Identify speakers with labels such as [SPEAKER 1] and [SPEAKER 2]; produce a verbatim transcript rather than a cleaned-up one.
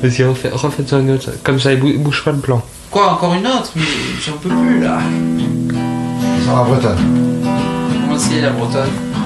[SPEAKER 1] Vas-y, refais, refais-en une autre. Comme ça, il bou- bouge pas le plan.
[SPEAKER 2] Quoi, encore une autre? Mais j'en peux plus là.
[SPEAKER 3] Sur la Bretonne.
[SPEAKER 2] Comment c'est la Bretonne?